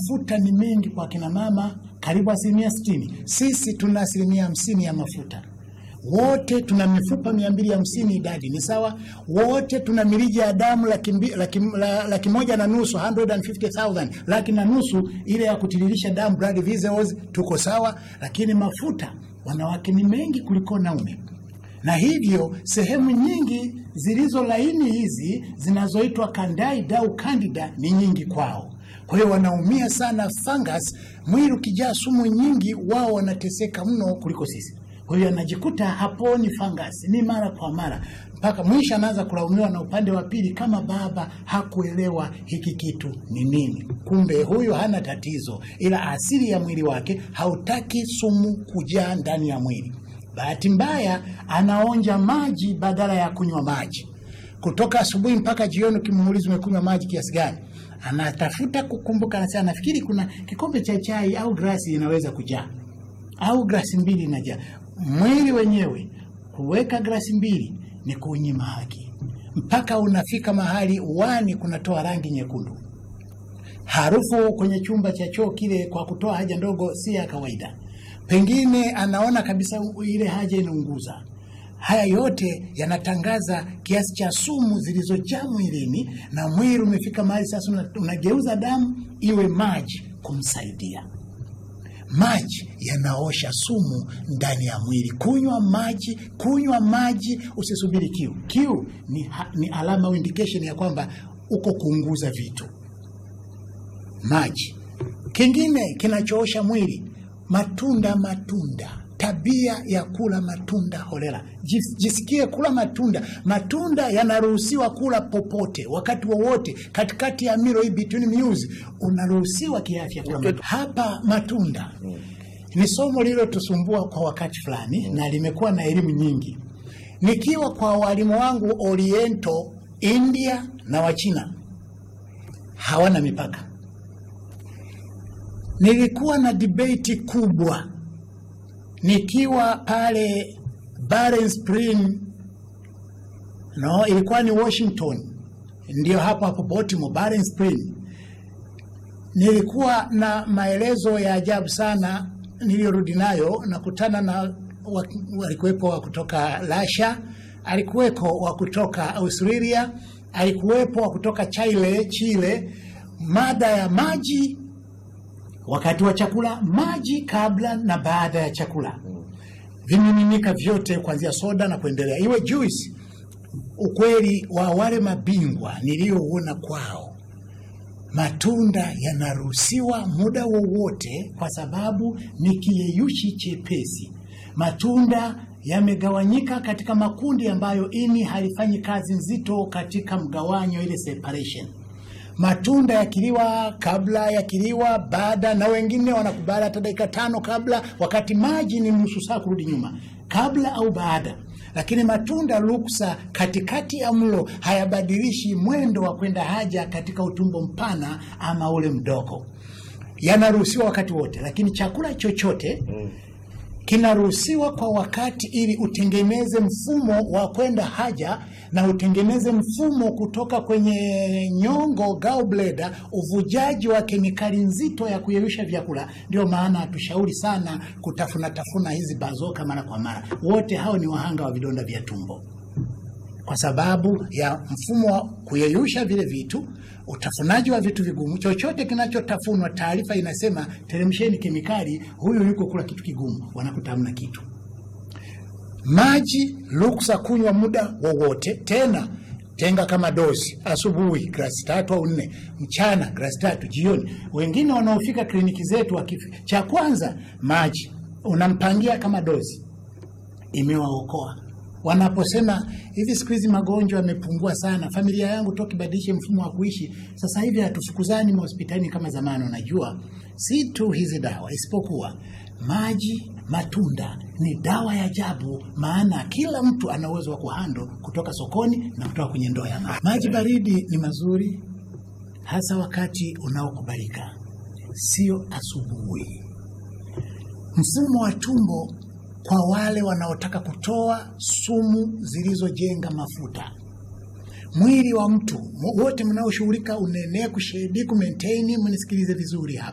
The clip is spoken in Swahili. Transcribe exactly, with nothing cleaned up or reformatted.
mafuta ni mengi kwa kina mama, karibu asilimia sitini. Sisi tuna asilimia hamsini ya mafuta. Wote tuna mifupa mia mbili hamsini, idadi ni sawa. Wote tuna mirija ya damu laki, laki, laki moja na nusu, one hundred fifty thousand, laki na nusu ile ya kutiririsha damu, blood vessels, tuko sawa. Lakini mafuta wanawake ni mengi kuliko naume, na hivyo sehemu nyingi zilizo laini hizi zinazoitwa candida au candida ni nyingi kwao. Kwa hiyo wanaumia sana fungus. Mwili ukijaa sumu nyingi, wao wanateseka mno kuliko sisi. Kwa hiyo anajikuta haponi fungus, ni mara kwa mara, mpaka mwisho anaanza kulaumiwa na upande wa pili kama baba hakuelewa hiki kitu ni nini. Kumbe huyu hana tatizo, ila asili ya mwili wake hautaki sumu kujaa ndani ya mwili. Bahati mbaya anaonja maji badala ya kunywa maji. Kutoka asubuhi mpaka jioni ukimuuliza umekunywa maji kiasi gani, anatafuta kukumbuka, anasema nafikiri kuna kikombe cha chai au glasi inaweza kujaa, au glasi mbili inajaa. Mwili wenyewe kuweka glasi mbili ni kunyima haki, mpaka unafika mahali uani kunatoa rangi nyekundu. Harufu kwenye chumba cha choo kile kwa kutoa haja ndogo si ya kawaida. Pengine anaona kabisa ile haja inaunguza. Haya yote yanatangaza kiasi cha sumu zilizojaa mwilini, na mwili umefika mahali sasa unageuza damu iwe maji kumsaidia. Maji yanaosha sumu ndani ya mwili. Kunywa maji, kunywa maji, usisubiri kiu. Kiu ni, ni alama au indication ya kwamba uko kuunguza vitu. Maji. Kingine kinachoosha mwili, matunda matunda. Tabia ya kula matunda holela. Jisikie kula matunda. Matunda yanaruhusiwa kula popote, wakati wowote, katikati ya milo hii between meals unaruhusiwa kiafya kula matunda. Hapa matunda ni somo lilo tusumbua kwa wakati fulani, na limekuwa na elimu nyingi. Nikiwa kwa walimu wangu Oriental, India na Wachina, hawana mipaka. Nilikuwa na debate kubwa nikiwa pale Barren Spring, no, ilikuwa ni Washington, ndio hapo hapo Baltimore, Barren Spring. Nilikuwa na maelezo ya ajabu sana niliyorudi nayo, na kutana na walikuwepo wa kutoka Russia, alikuwepo wa kutoka Australia, alikuwepo wa kutoka Chile, Chile. Mada ya maji wakati wa chakula, maji kabla na baada ya chakula, vimiminika vyote kuanzia soda na kuendelea, iwe juice. Ukweli wa wale mabingwa nilioona kwao, matunda yanaruhusiwa muda wowote kwa sababu ni kiyeyushi chepesi. Matunda yamegawanyika katika makundi ambayo ini halifanyi kazi nzito katika mgawanyo, ile separation. Matunda yakiliwa kabla, yakiliwa baada, na wengine wanakubali hata dakika tano kabla, wakati maji ni nusu saa kurudi nyuma, kabla au baada. Lakini matunda ruksa katikati ya mlo, hayabadilishi mwendo wa kwenda haja katika utumbo mpana ama ule mdogo. Yanaruhusiwa wakati wote, lakini chakula chochote kinaruhusiwa kwa wakati, ili utengeneze mfumo wa kwenda haja na utengeneze mfumo kutoka kwenye nyongo, gallbladder, uvujaji wa kemikali nzito ya kuyeyusha vyakula. Ndio maana hatushauri sana kutafuna tafuna hizi bazoka mara kwa mara. Wote hao ni wahanga wa vidonda vya tumbo, kwa sababu ya mfumo wa kuyeyusha vile vitu, utafunaji wa vitu vigumu. Chochote kinachotafunwa, taarifa inasema teremsheni kemikali, huyu yuko kula kitu kigumu, wanakutamna kitu. Maji ruksa kunywa muda wowote, tena tenga kama dozi. Asubuhi glasi tatu au nne, mchana glasi tatu, jioni. Wengine wanaofika kliniki zetu wakifi, cha kwanza maji unampangia kama dozi, imewaokoa. Wanaposema hivi siku hizi magonjwa yamepungua sana, familia yangu toki badilishe mfumo wa kuishi, sasa hivi hatufukuzani hospitalini kama zamani. Unajua, si tu hizi dawa, isipokuwa maji, matunda ni dawa ya ajabu, maana kila mtu ana uwezo wa kuhando kutoka sokoni na kutoka kwenye ndoo ya maji. Maji baridi ni mazuri hasa wakati unaokubalika, sio asubuhi. Mfumo wa tumbo kwa wale wanaotaka kutoa sumu zilizojenga mafuta. Mwili wa mtu wote mnaoshughulika unene, kushedi, kumaintain, mnisikilize vizuri hapa.